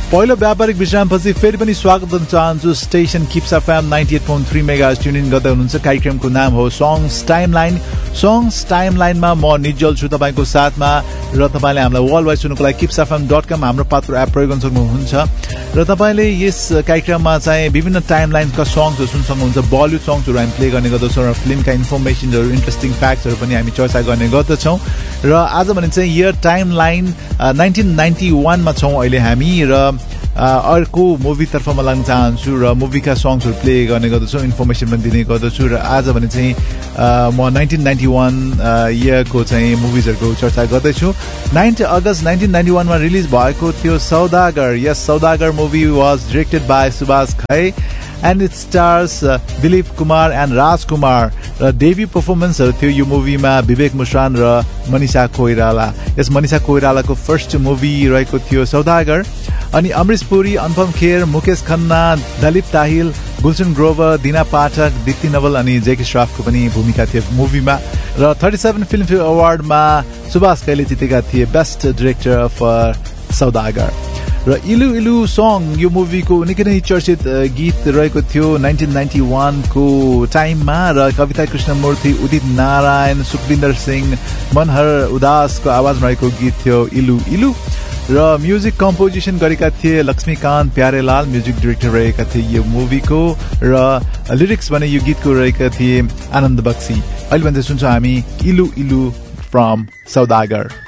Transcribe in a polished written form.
पहिलो व्यापारिक विश्रामपछि फेरि पनि स्वागत गर्न चाहन्छु station kips FM 98.3 megahertz tune in गर्दै हुनुहुन्छ। कार्यक्रमको नाम हो सङ्ग्स टाइमलाइन। सङ्ग्स टाइमलाइनमा म निज्जल छु तपाईँको साथमा र तपाईँले हामीलाई वर्ल्ड वाइड सुन्नुको लागि kipsfm.com हाम्रो पात्र एप प्रयोग गर्न सक्नुहुन्छ र तपाईँले यस कार्यक्रममा चाहिँ विभिन्न टाइमलाइनका सङ्ग्सहरू सुन्न सक्नुहुन्छ। बलिउड सङ्ग्सहरू हामी प्ले गर्ने गर्दछौँ र फिल्मका इन्फर्मेसनहरू इन्ट्रेस्टिङ फ्याक्ट्सहरू पनि हामी चर्चा गर्ने गर्दछौँ र आज भने चाहिँ इयर टाइमलाइन 1991 मा छौँ अहिले हामी र अर्को मुभीतर्फमा लाग्न चाहन्छु र मुभीका सङ्ग्सहरू प्ले गर्ने गर्दछु, इन्फर्मेसन पनि दिने गर्दछु र आज भने चाहिँ म 1991 इयरको चाहिँ मुभिजहरूको चर्चा गर्दैछु। 9 अगस्त 1991 मा रिलिज भएको थियो सौदागर। यस सौदागर movie was directed bye Subhash खै and it stars Dilip Kumar and राजकुमार र डेब्यू पर्फर्मेन्सहरू थियो यो मुभीमा विवेक मुश्रान र मनिषा कोइराला। यस मनिषा कोइरालाको फर्स्ट मुभी रहेको थियो सौदागर। अनि अमरीश पुरी, अनुपम खेर, मुकेश खन्ना, दलीप ताहिल, गुलशन ग्रोवर, दिना पाठक, दीप्ति नवल अनि जेकी श्रफको पनि भूमिका थियो मुभीमा र 37 फिल्मफेयर अवार्डमा सुभाष खैले जितेका थिए बेस्ट डिरेक्टर फर सौदागर। र इलु इलु सङ यो मुभीको निकै नै चर्चित गीत रहेको थियो 1991 को टाइममा र कविता कृष्णमूर्ति, उदित नारायण, सुखविन्दर सिंह, मनहर उदासको आवाजमा रहेको गीत थियो इलु इलु र म्युजिक कम्पोजिसन गरेका थिए लक्ष्मीकान्त प्यारेलाल, म्युजिक डिरेक्टर रहेका थिए यो मुभीको र लिरिक्स भने यो गीतको रहेका थिए आनन्द बक्सी। अहिले भने सुन्छौँ हामी इलु इलु फ्रम सौदागर।